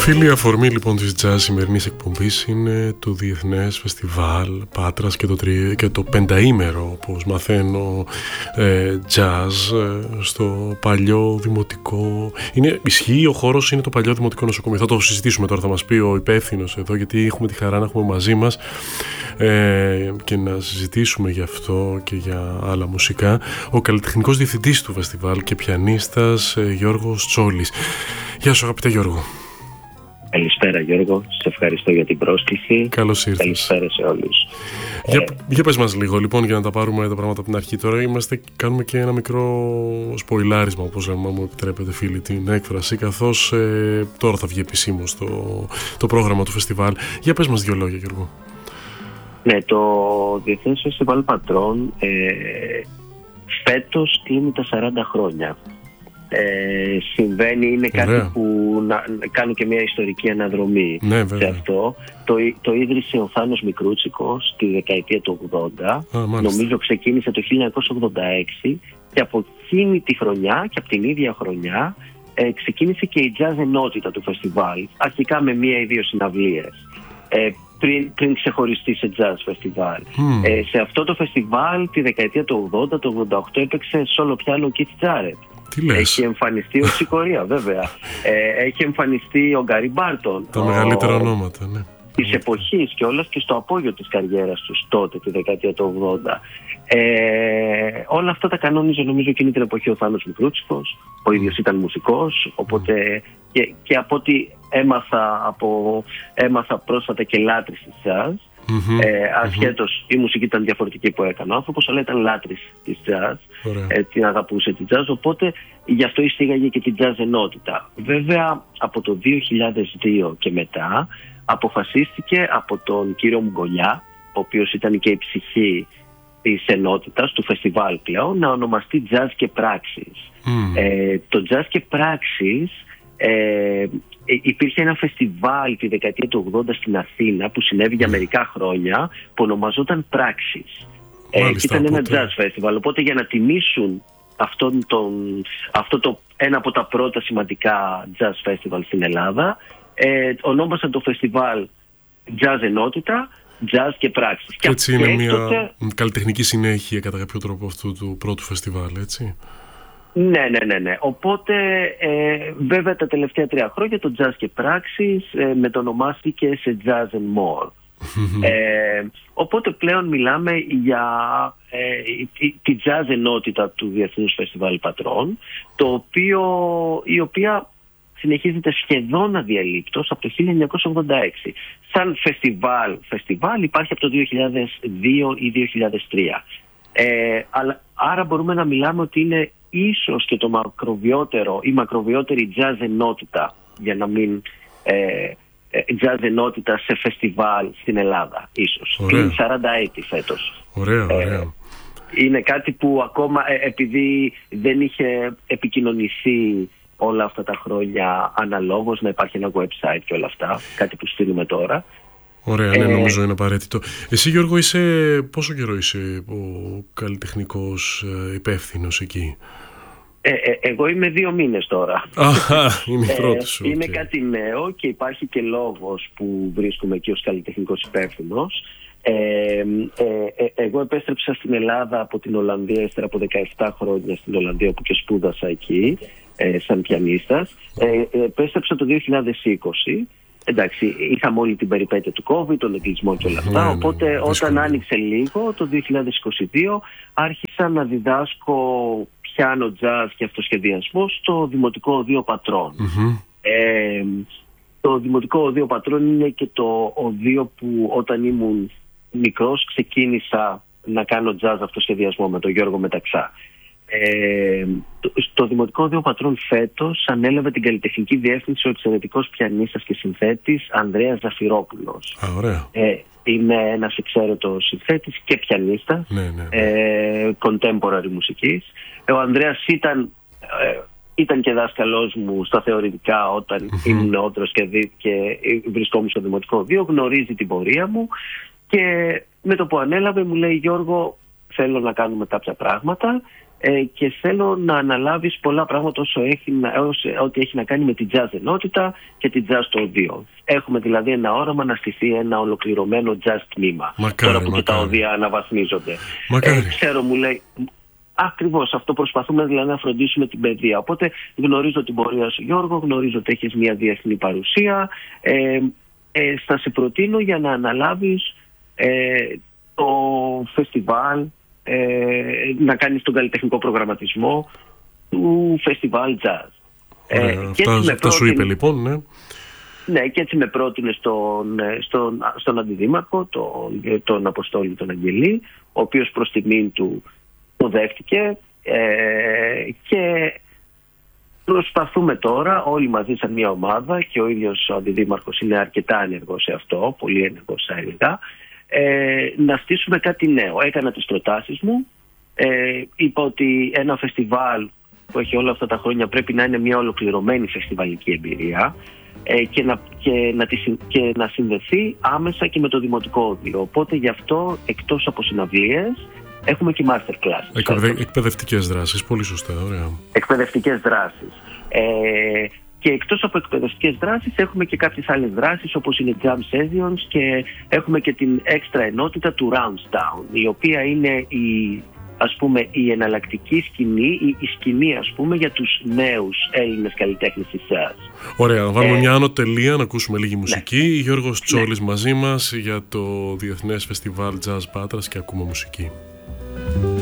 Φίλη, αφορμή λοιπόν της jazz σημερινής εκπομπής είναι το Διεθνές Φεστιβάλ Πάτρας και το πενταήμερο, όπως μαθαίνω, jazz στο παλιό δημοτικό. Ισχύει, ο χώρος είναι το παλιό δημοτικό νοσοκομείο. Θα το συζητήσουμε τώρα, θα μας πει ο υπεύθυνος εδώ, γιατί έχουμε τη χαρά να έχουμε μαζί μας και να συζητήσουμε γι' αυτό και για άλλα μουσικά, ο καλλιτεχνικός διευθυντής του φεστιβάλ και πιανίστας Γιώργος Τσόλης. Γεια σου αγαπητέ Γιώργο. Καλησπέρα Γιώργο, σε ευχαριστώ για την πρόσκληση. Καλώς ήρθες. Καλησπέρα σε όλους. Για πες μας λίγο λοιπόν, για να τα πάρουμε τα πράγματα από την αρχή. Τώρα κάνουμε και ένα μικρό σποιλάρισμα, όπως λέμε, μου επιτρέπετε φίλοι την έκφραση, καθώς τώρα θα βγει επισήμως το πρόγραμμα του φεστιβάλ. Για πες μας δύο λόγια Γιώργο. Ναι, το Διεθνές Φεστιβάλ Πατρών φέτος κλείνει τα 40 χρόνια. Συμβαίνει, είναι κάτι που να κάνω και μια ιστορική αναδρομή σε αυτό. Το ίδρυσε ο Θάνος Μικρούτσικος τη δεκαετία του 80, νομίζω ξεκίνησε το 1986, και από εκείνη τη χρονιά και από την ίδια χρονιά ξεκίνησε και η jazz ενότητα του φεστιβάλ, αρχικά με μία ή δύο συναυλίες, πριν ξεχωριστεί σε jazz φεστιβάλ. Σε αυτό το φεστιβάλ τη δεκαετία του 80, το 88 έπαιξε solo piano ο Keith Jarrett. Έχει εμφανιστεί ο Σικορία βέβαια. Έχει εμφανιστεί ο Γκάρι Μπάρτον. Τα μεγαλύτερα ονόματα, ναι. Της εποχής και όλας και στο απόγειο της καριέρας τους τότε, τη δεκαετία του 80. Όλα αυτά τα κανόνιζε νομίζω εκείνη την εποχή ο Θάνος Μικρούτσικος. Ο ίδιος ήταν μουσικός, οπότε και από ό,τι έμαθα πρόσφατα και λάτρης της jazz. Ασχέτως η μουσική ήταν διαφορετική που έκανε ο άνθρωπος, αλλά ήταν λάτρης της jazz, την αγαπούσε τη jazz, οπότε γι' αυτό εισήγαγε και την jazz ενότητα. Βέβαια από το 2002 και μετά αποφασίστηκε από τον κύριο Μουγκολιά, ο οποίος ήταν και η ψυχή της ενότητας του φεστιβάλ πλέον, να ονομαστεί Jazz και Πράξεις. Το Jazz και Πράξεις υπήρχε ένα φεστιβάλ τη δεκαετία του 80 στην Αθήνα που συνέβη για μερικά χρόνια, που ονομαζόταν Πράξεις. Ήταν ένα jazz festival, οπότε για να τιμήσουν ένα από τα πρώτα σημαντικά jazz festival στην Ελλάδα, ονόμασαν το φεστιβάλ Jazz Ενότητα, Jazz και Πράξεις. Και έτσι είναι μια καλλιτεχνική συνέχεια κατά κάποιο τρόπο αυτού του πρώτου φεστιβάλ, έτσι. Ναι. Οπότε βέβαια τα τελευταία 3 χρόνια το Jazz και Πράξεις μετονομάστηκε σε Jazz and More. Οπότε πλέον μιλάμε για τη jazz ενότητα του Διεθνούς Φεστιβάλ Πατρών, η οποία συνεχίζεται σχεδόν αδιαλείπτως από το 1986. Σαν φεστιβάλ υπάρχει από το 2002 ή 2003. Άρα μπορούμε να μιλάμε ότι είναι ίσως και το η μακροβιότερη jazz ενότητα, για να μην jazz ενότητα σε φεστιβάλ στην Ελλάδα, ίσως. Είναι 40 έτη φέτος. Ωραία. Είναι κάτι που ακόμα επειδή δεν είχε επικοινωνηθεί όλα αυτά τα χρόνια αναλόγως, να υπάρχει ένα website και όλα αυτά, κάτι που στείλουμε τώρα. Ωραία, ναι, νομίζω είναι απαραίτητο. Εσύ Γιώργο, πόσο καιρό είσαι ο καλλιτεχνικός υπεύθυνος εκεί? Εγώ είμαι 2 μήνες τώρα. Είναι η πρώτη σου. Είναι κάτι νέο και υπάρχει και λόγος που βρίσκομαι εκεί ως καλλιτεχνικός υπεύθυνος. Εγώ επέστρεψα στην Ελλάδα από την Ολλανδία ύστερα από 17 χρόνια στην Ολλανδία, όπου και σπούδασα εκεί σαν πιανίστας. Επέστρεψα το 2020. Εντάξει, είχαμε όλη την περιπέτεια του COVID, τον εγκλισμό και όλα αυτά. Οπότε όταν άνοιξε λίγο το 2022 άρχισα να διδάσκω πιάνο, jazz και αυτοσχεδιασμό στο Δημοτικό Οδείο Πατρών. Το Δημοτικό Οδείο Πατρών είναι και το οδείο που όταν ήμουν μικρός ξεκίνησα να κάνω jazz αυτοσχεδιασμό με τον Γιώργο Μεταξά. Στο Δημοτικό Οδείο Πατρών φέτος ανέλαβε την καλλιτεχνική διεύθυνση ο εξαιρετικός πιανίστας και συνθέτης Ανδρέας Ζαφυρόπουλος. Είναι ένας εξαίρετος συνθέτης και πιανίστας, contemporary μουσικής. Ο Ανδρέας ήταν και δάσκαλός μου στα θεωρητικά όταν ήμουν νεότερος και βρισκόμουν στο Δημοτικό Οδείο. Γνωρίζει την πορεία μου και με το που ανέλαβε μου λέει: Γιώργο, θέλω να κάνουμε κάποια πράγματα. και θέλω να αναλάβεις πολλά πράγματα ό,τι έχει να κάνει με την jazz ενότητα και την jazz το οδείο. Έχουμε δηλαδή ένα όραμα να στηθεί ένα ολοκληρωμένο jazz τμήμα. Τώρα που και τα οδεία αναβαθμίζονται. Ξέρω, μου λέει, ακριβώς αυτό προσπαθούμε δηλαδή να φροντίσουμε την παιδεία. Οπότε γνωρίζω την πορεία σου, Γιώργο, γνωρίζω ότι έχεις μια διεθνή παρουσία. Θα σε προτείνω για να αναλάβεις το φεστιβάλ, να κάνεις τον καλλιτεχνικό προγραμματισμό του φεστιβάλ jazz. Αυτά σου είπε λοιπόν, ναι. Ναι, και έτσι με πρότεινε στον αντιδήμαρχο, τον Αποστόλη τον Αγγελή, ο οποίος προς τιμήν του το δέχτηκε, και προσπαθούμε τώρα όλοι μαζί σαν μια ομάδα, και ο ίδιος ο αντιδήμαρχος είναι αρκετά ενεργός σε αυτό, πολύ ενεργός θα έλεγα, να στήσουμε κάτι νέο. Έκανα τις προτάσεις μου, είπα ότι ένα φεστιβάλ που έχει όλα αυτά τα χρόνια πρέπει να είναι μια ολοκληρωμένη φεστιβαλική εμπειρία, και να συνδεθεί άμεσα και με το δημοτικό οδείο. Οπότε γι' αυτό, εκτός από συναυλίες, έχουμε και masterclass. Εκπαιδευτικές δράσεις, πολύ σωστά, ωραία. Εκπαιδευτικές δράσεις. Και εκτός από εκπαιδευτικές δράσεις έχουμε και κάποιες άλλες δράσεις, όπως είναι jam sessions, και έχουμε και την έξτρα ενότητα του Roundstown, η οποία είναι η εναλλακτική σκηνή, η σκηνή για τους νέους Έλληνες καλλιτέχνες της jazz. Ωραία, να βάλουμε μια άνω τελεία, να ακούσουμε λίγη μουσική. Ναι. Γιώργος Τσόλης μαζί μας για το Διεθνές Φεστιβάλ Jazz Πάτρας, και ακούμε μουσική.